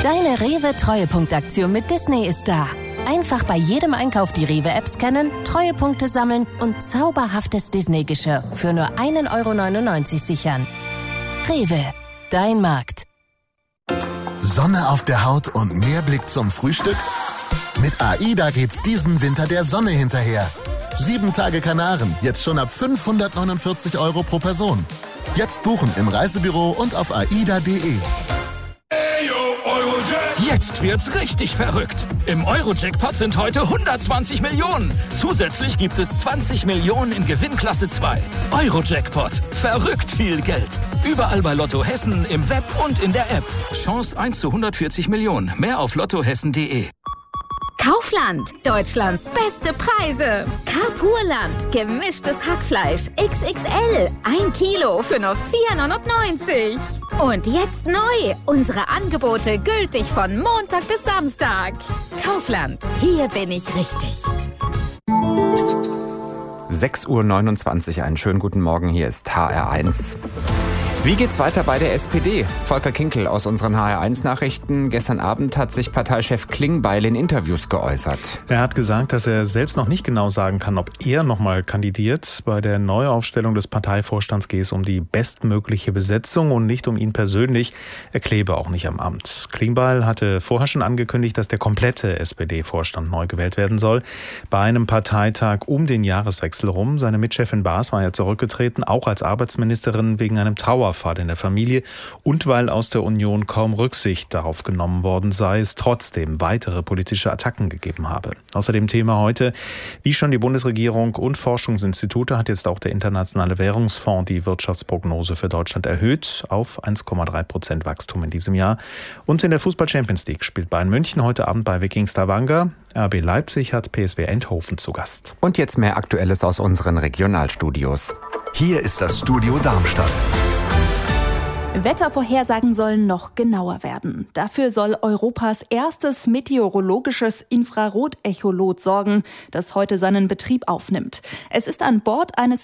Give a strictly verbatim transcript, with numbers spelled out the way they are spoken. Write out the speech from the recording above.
Deine Rewe-Treuepunktaktion mit Disney ist da. Einfach bei jedem Einkauf die Rewe-App scannen, Treuepunkte sammeln und zauberhaftes Disney-Geschirr für nur ein Euro neunundneunzig sichern. Rewe, dein Markt. Sonne auf der Haut und mehr Blick zum Frühstück? Mit AIDA geht's diesen Winter der Sonne hinterher. Sieben Tage Kanaren, jetzt schon ab fünfhundertneunundvierzig Euro pro Person. Jetzt buchen im Reisebüro und auf aida punkt de. Jetzt wird's richtig verrückt. Im Euro-Jackpot sind heute hundertzwanzig Millionen. Zusätzlich gibt es zwanzig Millionen in Gewinnklasse zwei. Euro-Jackpot. Verrückt viel Geld. Überall bei Lotto Hessen, im Web und in der App. Chance eins zu hundertvierzig Millionen. Mehr auf lottohessen punkt de. Kaufland, Deutschlands beste Preise. Carpurland, gemischtes Hackfleisch X X L, ein Kilo für nur vier neunundneunzig. Und jetzt neu, unsere Angebote gültig von Montag bis Samstag. Kaufland, hier bin ich richtig. sechs Uhr neunundzwanzig, einen schönen guten Morgen, hier ist H R eins. Wie geht's weiter bei der S P D? Volker Kinkel aus unseren H R eins Nachrichten. Gestern Abend hat sich Parteichef Klingbeil in Interviews geäußert. Er hat gesagt, dass er selbst noch nicht genau sagen kann, ob er nochmal kandidiert. Bei der Neuaufstellung des Parteivorstands geht es um die bestmögliche Besetzung und nicht um ihn persönlich. Er klebe auch nicht am Amt. Klingbeil hatte vorher schon angekündigt, dass der komplette S P D-Vorstand neu gewählt werden soll. Bei einem Parteitag um den Jahreswechsel rum. Seine Mitchefin Baas war ja zurückgetreten, auch als Arbeitsministerin wegen einem Trauerfall in der Familie und weil aus der Union kaum Rücksicht darauf genommen worden sei, es trotzdem weitere politische Attacken gegeben habe. Außerdem Thema heute, wie schon die Bundesregierung und Forschungsinstitute, hat jetzt auch der Internationale Währungsfonds die Wirtschaftsprognose für Deutschland erhöht auf eins Komma drei Prozent Wachstum in diesem Jahr. Und in der Fußball-Champions League spielt Bayern München heute Abend bei Wiking Stavanger. R B Leipzig hat P S V Eindhoven zu Gast. Und jetzt mehr Aktuelles aus unseren Regionalstudios. Hier ist das Studio Darmstadt. Wettervorhersagen sollen noch genauer werden. Dafür soll Europas erstes meteorologisches Infrarotecholot sorgen, das heute seinen Betrieb aufnimmt. Es ist an Bord eines